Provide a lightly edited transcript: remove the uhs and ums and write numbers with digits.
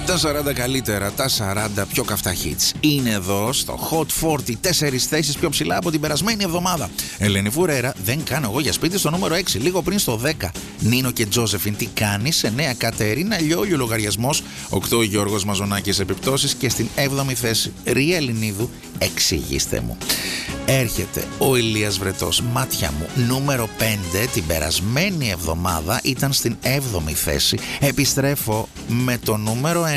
Τα 40 καλύτερα, τα 40 πιο καυτά hits είναι εδώ στο Hot 40, 4 θέσεις πιο ψηλά από την περασμένη εβδομάδα. Ελένη Φουρέρα, δεν κάνω εγώ για σπίτι, στο νούμερο 6, λίγο πριν στο 10. Νίνο και Τζόζεφιν, τι κάνει, σε 9 Κατερίνα Λιόλιου λογαριασμός, 8 Γιώργος Μαζονάκης, επιπτώσεις, και στην 7η θέση Ρία Ελληνίδου, εξηγήστε μου. Έρχεται ο Ηλίας Βρετός, μάτια μου, νούμερο 5, την περασμένη εβδομάδα ήταν στην 7η θέση. Επιστρέφω με το νούμερο